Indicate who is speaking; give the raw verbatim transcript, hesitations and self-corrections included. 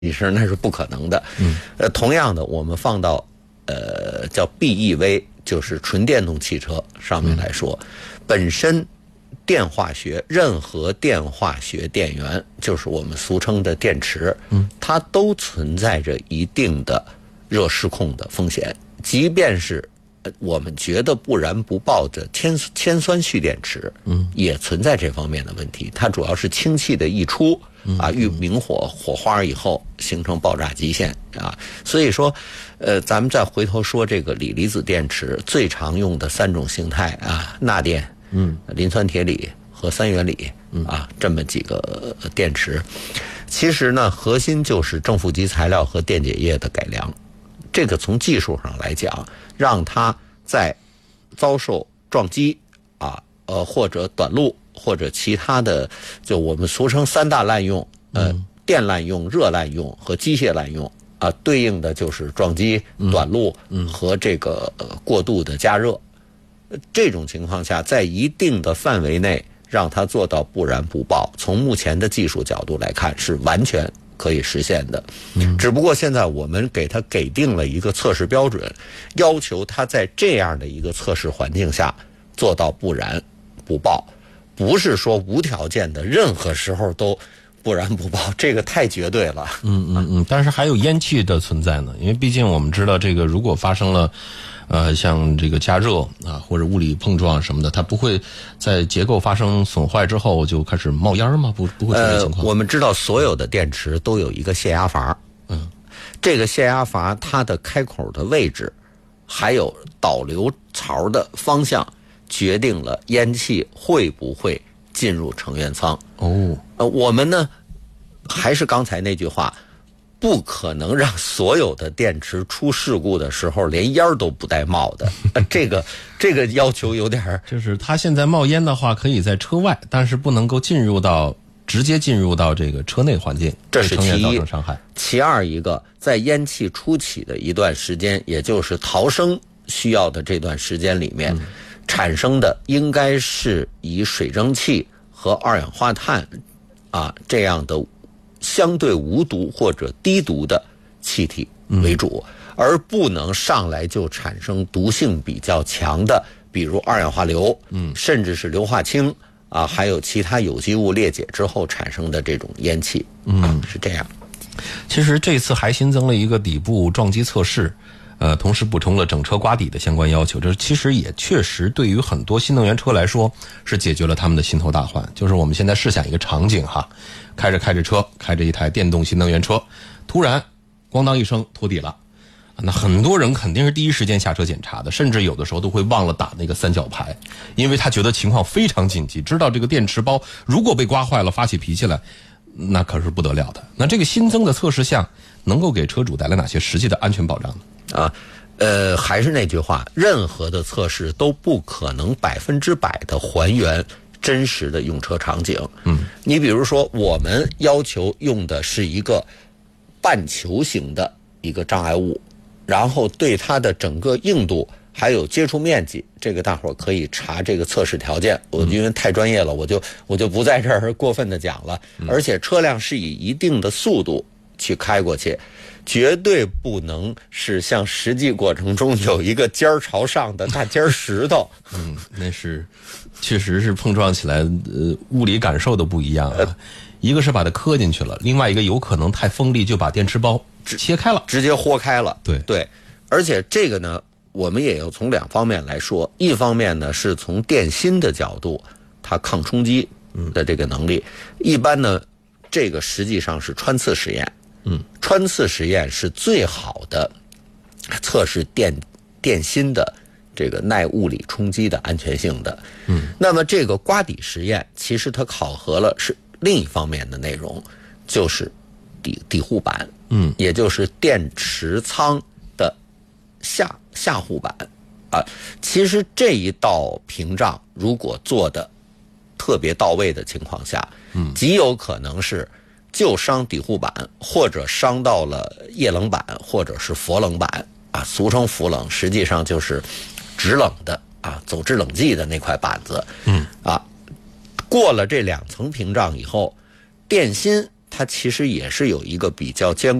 Speaker 1: 一声，那是不可能的。嗯，呃，同样的，我们放到呃叫 B E V， 就是纯电动汽车上面来说，嗯、本身电化学任何电化学电源，就是我们俗称的电池，嗯，它都存在着一定的热失控的风险，即便是我们觉得不燃不爆的铅铅酸蓄电池，嗯，也存在这方面的问题。它主要是氢气的溢出啊，遇明火火花以后形成爆炸极限啊。所以说，呃，咱们再回头说这个锂离子电池最常用的三种形态啊，钠电、嗯，磷酸铁锂和三元锂啊，这么几个电池。其实呢，核心就是正负极材料和电解液的改良。这个从技术上来讲，让它在遭受撞击啊，呃或者短路或者其他的，就我们俗称三大滥用，呃，嗯、电滥用、热滥用和机械滥用啊，对应的就是撞击、短路和这个、呃、过度的加热。这种情况下，在一定的范围内让它做到不燃不爆，从目前的技术角度来看是完全可以实现的，只不过现在我们给它给定了一个测试标准，要求它在这样的一个测试环境下做到不燃不爆，不是说无条件的任何时候都不燃不爆，这个太绝对了。
Speaker 2: 嗯嗯嗯，但是还有烟气的存在呢，因为毕竟我们知道这个如果发生了呃，像这个加热啊，或者物理碰撞什么的，它不会在结构发生损坏之后就开始冒烟吗？不，不会出现情况。
Speaker 1: 呃，我们知道所有的电池都有一个泄压阀，嗯，这个泄压阀它的开口的位置，还有导流槽的方向，决定了烟气会不会进入成员舱。哦，呃，我们呢，还是刚才那句话。不可能让所有的电池出事故的时候连烟都不带冒的，这个这个要求有点，
Speaker 2: 就是它现在冒烟的话，可以在车外，但是不能够进入到直接进入到这个车内环境，
Speaker 1: 这是其一，
Speaker 2: 造成伤害。
Speaker 1: 其二一个，在烟气初起的一段时间，也就是逃生需要的这段时间里面，嗯、产生的应该是以水蒸气和二氧化碳啊这样的相对无毒或者低毒的气体为主，嗯、而不能上来就产生毒性比较强的，比如二氧化硫，嗯，甚至是硫化氢啊，还有其他有机物裂解之后产生的这种烟气，嗯，啊、是这样。
Speaker 2: 其实这次还新增了一个底部撞击测试，呃，同时补充了整车刮底的相关要求。这其实也确实对于很多新能源车来说是解决了他们的心头大患。就是我们现在试想一个场景哈。开着开着车，开着一台电动新能源车，突然咣当一声脱底了，那很多人肯定是第一时间下车检查的，甚至有的时候都会忘了打那个三角牌，因为他觉得情况非常紧急，知道这个电池包如果被刮坏了发起脾气来，那可是不得了的。那这个新增的测试项能够给车主带来哪些实际的安全保障呢？
Speaker 1: 啊，呃，还是那句话，任何的测试都不可能百分之百的还原真实的用车场景。嗯，你比如说，我们要求用的是一个半球形的一个障碍物，然后对它的整个硬度还有接触面积，这个大伙儿可以查这个测试条件。我因为太专业了，我就我就不在这儿过分的讲了。而且车辆是以一定的速度去开过去，绝对不能是像实际过程中有一个尖儿朝上的大尖石头。
Speaker 2: 嗯，那是确实是碰撞起来，呃，物理感受都不一样啊。呃、一个是把它磕进去了，另外一个有可能太锋利就把电池包切开了，
Speaker 1: 直接豁开了。
Speaker 2: 对
Speaker 1: 对，而且这个呢，我们也要从两方面来说。一方面呢，是从电芯的角度，它抗冲击的这个能力。嗯、一般呢，这个实际上是穿刺实验。嗯，穿刺实验是最好的测试电电芯的这个耐物理冲击的安全性的。嗯，那么这个刮底实验其实它考核了是另一方面的内容，就是底底护板，嗯，也就是电池舱的下下护板啊。其实这一道屏障如果做的特别到位的情况下，嗯，极有可能是就伤底护板，或者伤到了液冷板，或者是氟冷板啊，俗称氟冷，实际上就是制冷的啊，走制冷剂的那块板子。嗯，啊，过了这两层屏障以后，电芯它它其实也是有一个比较坚